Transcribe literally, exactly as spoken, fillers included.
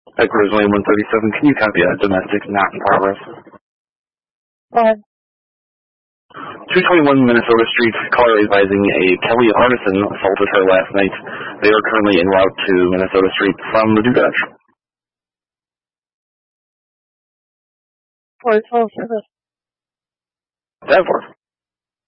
Headquarters Lane one thirty-seven, can you copy that? Domestic, not in progress. Go ahead. two twenty-one Minnesota Street, caller advising a Kelly Artisan assaulted her last night. They are currently en route to Minnesota Street from the Dodge. For total service. That for.